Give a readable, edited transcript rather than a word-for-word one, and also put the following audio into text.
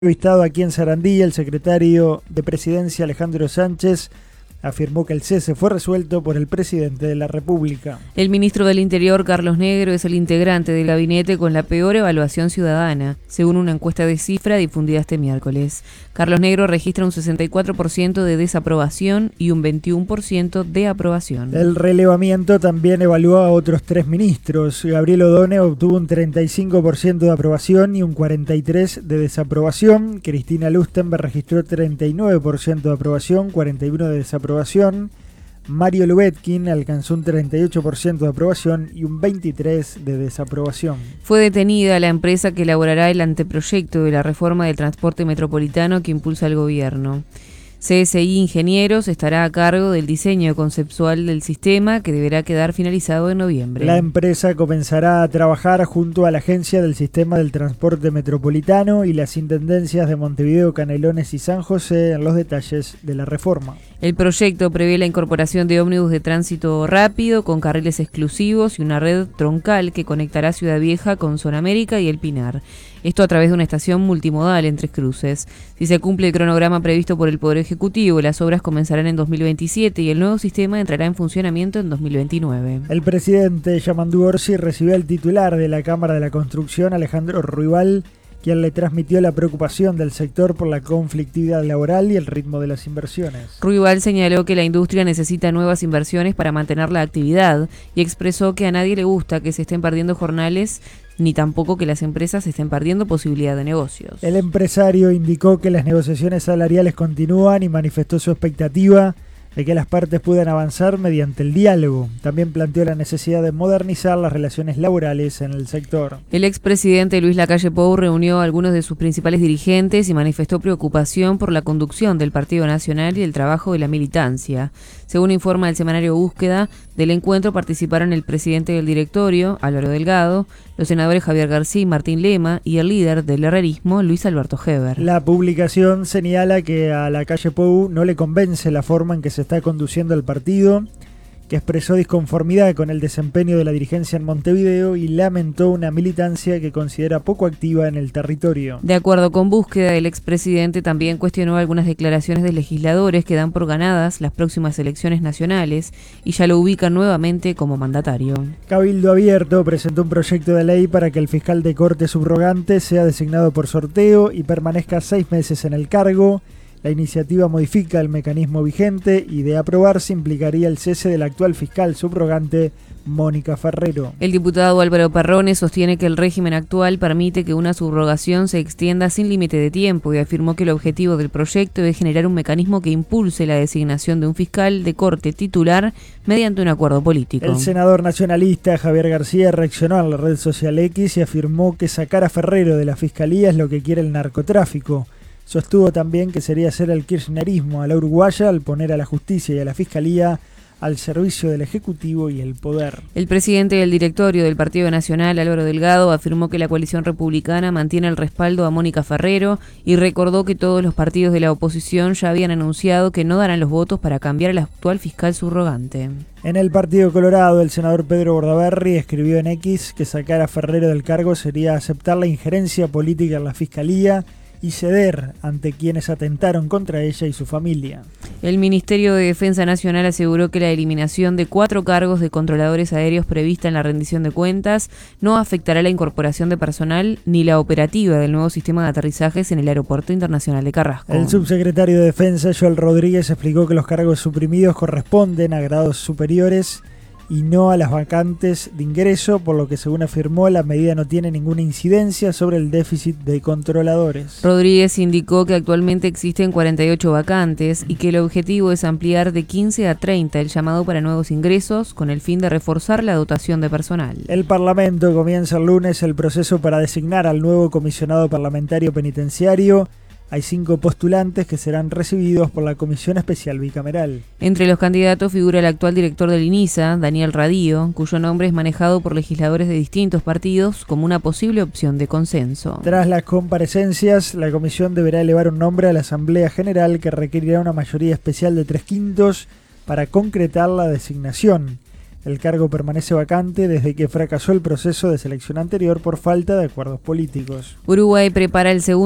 Entrevistado aquí en Sarandí, el secretario de Presidencia Alejandro Sánchez afirmó que el cese fue resuelto por el presidente de la República. El ministro del Interior, Carlos Negro, es el integrante del gabinete con la peor evaluación ciudadana, según una encuesta de Cifra difundida este miércoles. Carlos Negro registra un 64% de desaprobación y un 21% de aprobación. El relevamiento también evaluó a otros 3 ministros. Gabriel Odone obtuvo un 35% de aprobación y un 43% de desaprobación. Cristina Lustenberg registró 39% de aprobación, 41% de desaprobación. Mario Lubetkin alcanzó un 38% de aprobación y un 23% de desaprobación. Fue detenida la empresa que elaborará el anteproyecto de la reforma del transporte metropolitano que impulsa el gobierno. CSI Ingenieros estará a cargo del diseño conceptual del sistema, que deberá quedar finalizado en noviembre. La empresa comenzará a trabajar junto a la Agencia del Sistema del Transporte Metropolitano y las intendencias de Montevideo, Canelones y San José en los detalles de la reforma. El proyecto prevé la incorporación de ómnibus de tránsito rápido con carriles exclusivos y una red troncal que conectará Ciudad Vieja con Zona América y El Pinar. Esto a través de una estación multimodal en Tres Cruces. Si se cumple el cronograma previsto por el Poder Ejecutivo, las obras comenzarán en 2027 y el nuevo sistema entrará en funcionamiento en 2029. El presidente Yamandu Orsi recibió al titular de la Cámara de la Construcción, Alejandro Ruibal, quien le transmitió la preocupación del sector por la conflictividad laboral y el ritmo de las inversiones. Ruibal señaló que la industria necesita nuevas inversiones para mantener la actividad y expresó que a nadie le gusta que se estén perdiendo jornales ni tampoco que las empresas estén perdiendo posibilidad de negocios. El empresario indicó que las negociaciones salariales continúan y manifestó su expectativa de que las partes puedan avanzar mediante el diálogo. También planteó la necesidad de modernizar las relaciones laborales en el sector. El expresidente Luis Lacalle Pou reunió a algunos de sus principales dirigentes y manifestó preocupación por la conducción del Partido Nacional y el trabajo de la militancia. Según informa el semanario Búsqueda, del encuentro participaron el presidente del directorio, Álvaro Delgado, los senadores Javier García y Martín Lema y el líder del herrerismo, Luis Alberto Heber. La publicación señala que a Lacalle Pou no le convence la forma en que se está conduciendo el partido, que expresó disconformidad con el desempeño de la dirigencia en Montevideo y lamentó una militancia que considera poco activa en el territorio. De acuerdo con Búsqueda, el expresidente también cuestionó algunas declaraciones de legisladores que dan por ganadas las próximas elecciones nacionales y ya lo ubican nuevamente como mandatario. Cabildo Abierto presentó un proyecto de ley para que el fiscal de corte subrogante sea designado por sorteo y permanezca 6 meses en el cargo. La iniciativa modifica el mecanismo vigente y, de aprobarse, implicaría el cese del actual fiscal subrogante, Mónica Ferrero. El diputado Álvaro Perrone sostiene que el régimen actual permite que una subrogación se extienda sin límite de tiempo y afirmó que el objetivo del proyecto es generar un mecanismo que impulse la designación de un fiscal de corte titular mediante un acuerdo político. El senador nacionalista Javier García reaccionó a la red social X y afirmó que sacar a Ferrero de la fiscalía es lo que quiere el narcotráfico. Sostuvo también que sería hacer el kirchnerismo a la uruguaya al poner a la justicia y a la fiscalía al servicio del Ejecutivo y el poder. El presidente del directorio del Partido Nacional, Álvaro Delgado, afirmó que la coalición republicana mantiene el respaldo a Mónica Ferrero y recordó que todos los partidos de la oposición ya habían anunciado que no darán los votos para cambiar al actual fiscal subrogante. En el Partido Colorado, el senador Pedro Bordaberry escribió en X que sacar a Ferrero del cargo sería aceptar la injerencia política en la fiscalía y ceder ante quienes atentaron contra ella y su familia. El Ministerio de Defensa Nacional aseguró que la eliminación de 4 cargos de controladores aéreos prevista en la rendición de cuentas no afectará la incorporación de personal ni la operativa del nuevo sistema de aterrizajes en el Aeropuerto Internacional de Carrasco. El subsecretario de Defensa, Joel Rodríguez, explicó que los cargos suprimidos corresponden a grados superiores y no a las vacantes de ingreso, por lo que, según afirmó, la medida no tiene ninguna incidencia sobre el déficit de controladores. Rodríguez indicó que actualmente existen 48 vacantes y que el objetivo es ampliar de 15 a 30 el llamado para nuevos ingresos con el fin de reforzar la dotación de personal. El Parlamento comienza el lunes el proceso para designar al nuevo comisionado parlamentario penitenciario. Hay 5 postulantes que serán recibidos por la Comisión Especial Bicameral. Entre los candidatos figura el actual director del INISA, Daniel Radío, cuyo nombre es manejado por legisladores de distintos partidos como una posible opción de consenso. Tras las comparecencias, la comisión deberá elevar un nombre a la Asamblea General que requerirá una mayoría especial de 3/5 para concretar la designación. El cargo permanece vacante desde que fracasó el proceso de selección anterior por falta de acuerdos políticos. Uruguay prepara el segundo